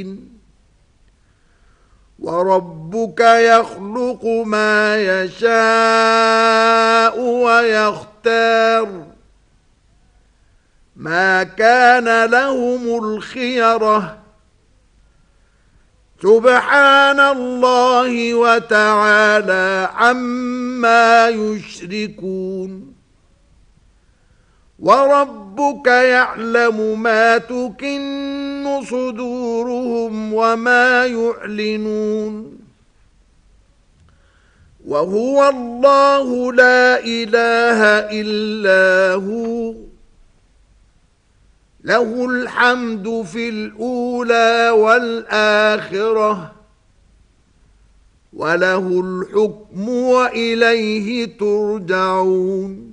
الدين وربك يخلق ما يشاء ويختار ما كان لهم الخيرة سبحان الله وتعالى عما يشركون وربك يعلم ما تكن صدورهم وما يعلنون وهو الله لا إله إلا هو له الحمد في الأولى والآخرة وله الحكم وإليه ترجعون